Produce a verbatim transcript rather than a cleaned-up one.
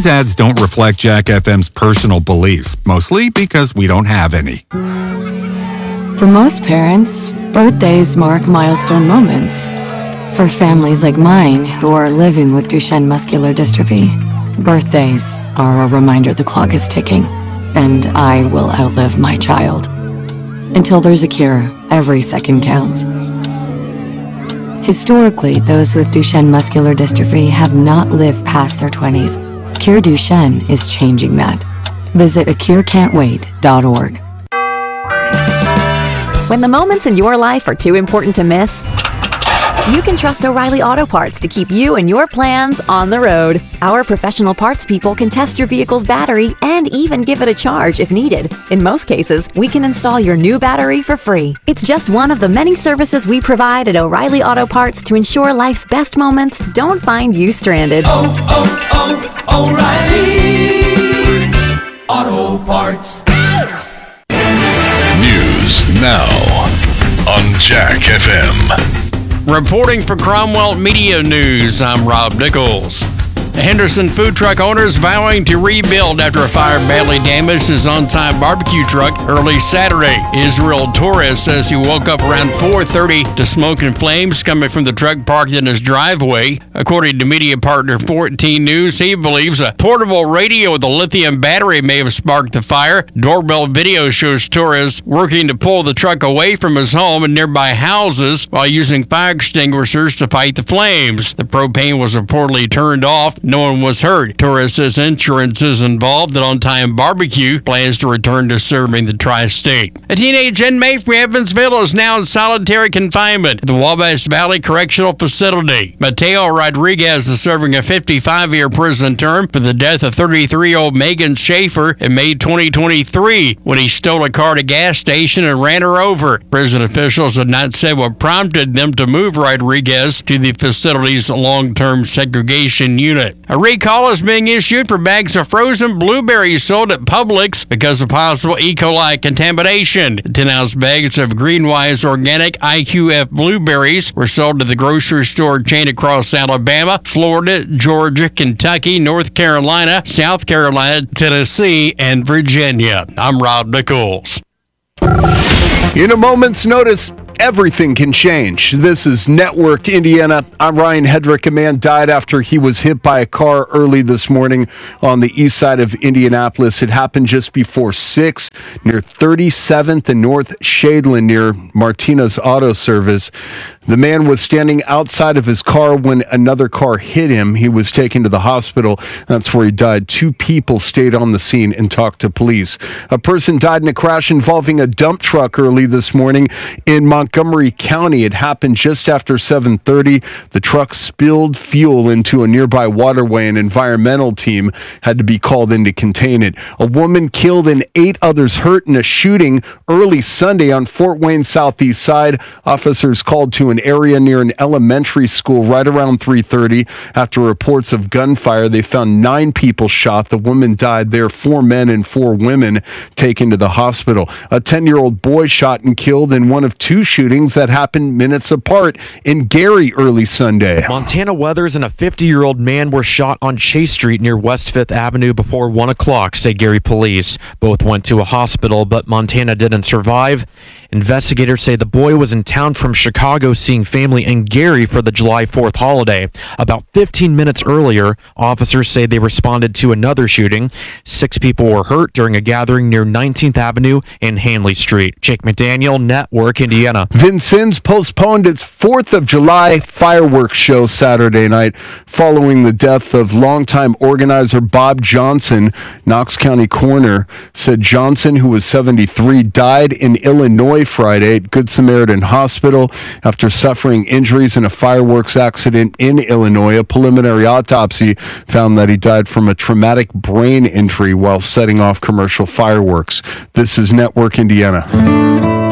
These ads don't reflect Jack F M's personal beliefs, mostly because we don't have any. For most parents, birthdays mark milestone moments. For families like mine who are living with Duchenne muscular dystrophy, birthdays are a reminder the clock is ticking, and I will outlive my child. Until there's a cure, every second counts. Historically, those with Duchenne muscular dystrophy have not lived past their twenties. Cure Duchenne is changing that. Visit a cure can't wait dot org. When the moments in your life are too important to miss, you can trust O'Reilly Auto Parts to keep you and your plans on the road. Our professional parts people can test your vehicle's battery and even give it a charge if needed. In most cases, we can install your new battery for free. It's just one of the many services we provide at O'Reilly Auto Parts to ensure life's best moments don't find you stranded. Oh, oh, oh, O'Reilly Auto Parts. News now on Jack F M. Reporting for Cromwell Media News, I'm Rob Nichols. The Henderson food truck owners vowing to rebuild after a fire badly damaged his on-time barbecue truck early Saturday. Israel Torres says he woke up around four thirty to smoke and flames coming from the truck parked in his driveway. According to media partner fourteen News, he believes a portable radio with a lithium battery may have sparked the fire. Doorbell video shows Torres working to pull the truck away from his home and nearby houses while using fire extinguishers to fight the flames. The propane was reportedly turned off. No one was hurt. Torres says insurance is involved, and On Time Barbecue plans to return to serving the tri-state. A teenage inmate from Evansville is now in solitary confinement at the Wabash Valley Correctional Facility. Mateo Rodriguez is serving a fifty-five-year prison term for the death of thirty-three-year-old Megan Schaefer in May twenty twenty-three when he stole a car at a gas station and ran her over. Prison officials have not said what prompted them to move Rodriguez to the facility's long-term segregation unit. A recall is being issued for bags of frozen blueberries sold at Publix because of possible E. coli contamination. The ten-ounce bags of Greenwise Organic I Q F blueberries were sold to the grocery store chain across Alabama, Florida, Georgia, Kentucky, North Carolina, South Carolina, Tennessee, and Virginia. I'm Rob Nichols. In a moment's notice, everything can change. This is Network Indiana. I'm Ryan Hedrick. A man died after he was hit by a car early this morning on the east side of Indianapolis. It happened just before six near thirty-seventh and North Shadeland near Martinez Auto Service. The man was standing outside of his car when another car hit him. He was taken to the hospital. That's where he died. Two people stayed on the scene and talked to police. A person died in a crash involving a dump truck early this morning in Montgomery County. It happened just after seven thirty. The truck spilled fuel into a nearby waterway. An environmental team had to be called in to contain it. A woman killed and eight others hurt in a shooting early Sunday on Fort Wayne Southeast Side. Officers called to an area near an elementary school right around three thirty. After reports of gunfire, they found nine people shot. The woman died there. Four men and four women taken to the hospital. A ten-year-old boy shot and killed in one of two shootings that happened minutes apart in Gary early Sunday. Montana Weathers and a fifty-year-old man were shot on Chase Street near West fifth Avenue before one o'clock, say Gary police. Both went to a hospital, but Montana didn't survive. Investigators say the boy was in town from Chicago seeing family in Gary for the July fourth holiday. About fifteen minutes earlier, officers say they responded to another shooting. Six people were hurt during a gathering near nineteenth Avenue and Hanley Street. Jake McDaniel, Network Indiana. Vincennes postponed its fourth of July fireworks show Saturday night following the death of longtime organizer Bob Johnson. Knox County coroner said Johnson, who was seventy-three, died in Illinois Friday at Good Samaritan Hospital after suffering injuries in a fireworks accident in Illinois. A preliminary autopsy found that he died from a traumatic brain injury while setting off commercial fireworks. This is Network Indiana.